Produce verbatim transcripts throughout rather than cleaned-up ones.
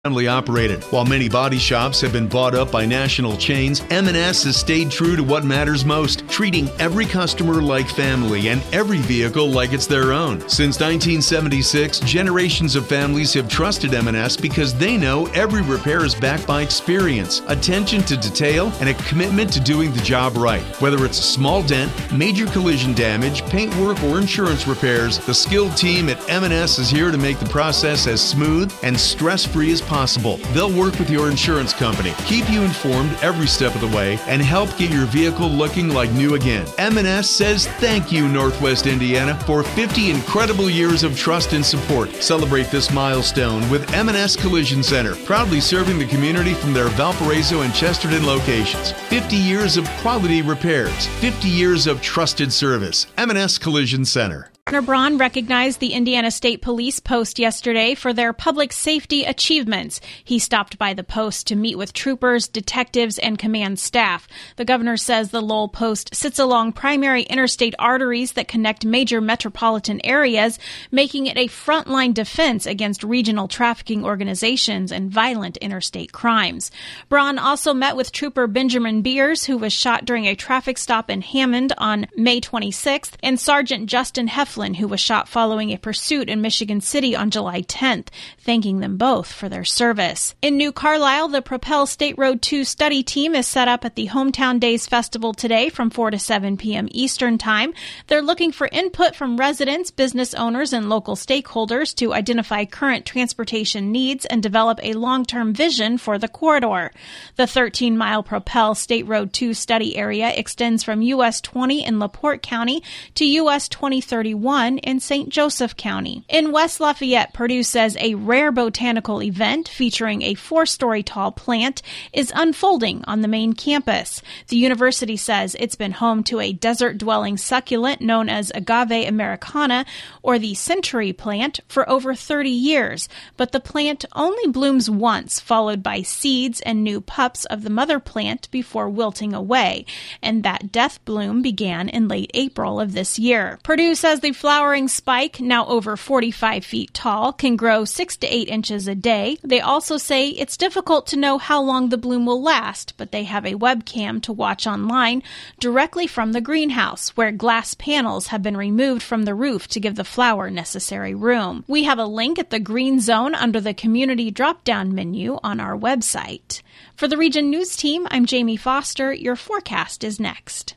family operated. While many body shops have been bought up by national chains, M and S has stayed true to what matters most, treating every customer like family and every vehicle like it's their own. Since nineteen seventy-six, generations of families have trusted M and S because they know every repair is backed by experience, attention to detail, and a commitment to doing the job right. Whether it's a small dent, major collision damage, paint work, or insurance repairs, the skilled team at M and S is here to make the process as smooth and stress-free as possible. They'll work with your insurance company, keep you informed every step of the way, and help get your vehicle looking like new again. M and S says thank you, Northwest Indiana, for fifty incredible years of trust and support. Celebrate this milestone with M and S Collision Center, proudly serving the community from their Valparaiso and Chesterton locations. fifty years of quality repairs, fifty years of trusted service. M and S Collision Center. Governor Braun recognized the Indiana State Police Post yesterday for their public safety achievements. He stopped by the post to meet with troopers, detectives, and command staff. The governor says the Lowell Post sits along primary interstate arteries that connect major metropolitan areas, making it a frontline defense against regional trafficking organizations and violent interstate crimes. Braun also met with Trooper Benjamin Beers, who was shot during a traffic stop in Hammond on May twenty-sixth, and Sergeant Justin Heflin, who was shot following a pursuit in Michigan City on July tenth, thanking them both for their service. In New Carlisle, the Propel State Road two study team is set up at the Hometown Days Festival today from four to seven p.m. Eastern Time. They're looking for input from residents, business owners, and local stakeholders to identify current transportation needs and develop a long-term vision for the corridor. The thirteen-mile Propel State Road two study area extends from U S twenty in LaPorte County to U S twenty thirty-one in Saint Joseph County. In West Lafayette, Purdue says a rare botanical event featuring a four-story tall plant is unfolding on the main campus. The university says it's been home to a desert-dwelling succulent known as Agave americana, or the century plant, for over thirty years, but the plant only blooms once, followed by seeds and new pups of the mother plant before wilting away, and that death bloom began in late April of this year. Purdue says the flowering spike, now over forty-five feet tall, can grow six to eight inches a day. They also say it's difficult to know how long the bloom will last, but they have a webcam to watch online directly from the greenhouse, where glass panels have been removed from the roof to give the flower necessary room. We have a link at the green zone under the community drop-down menu on our website. For the Region News Team, I'm Jamie Foster. Your forecast is next.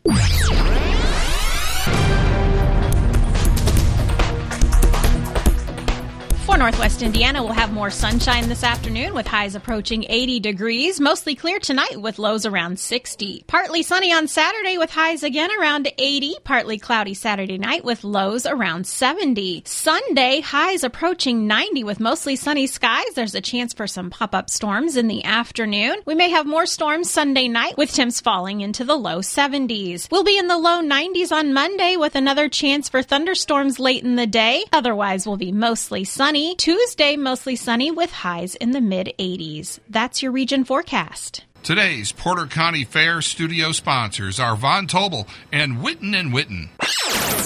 For Northwest Indiana, we'll have more sunshine this afternoon with highs approaching eighty degrees. Mostly clear tonight with lows around sixty. Partly sunny on Saturday with highs again around eighty. Partly cloudy Saturday night with lows around seventy. Sunday, highs approaching ninety with mostly sunny skies. There's a chance for some pop-up storms in the afternoon. We may have more storms Sunday night with temps falling into the low seventies. We'll be in the low nineties on Monday with another chance for thunderstorms late in the day. Otherwise, we'll be mostly sunny. Tuesday, mostly sunny with highs in the mid-eighties. That's your region forecast. Today's Porter County Fair studio sponsors are Von Tobel and Witten and Witten.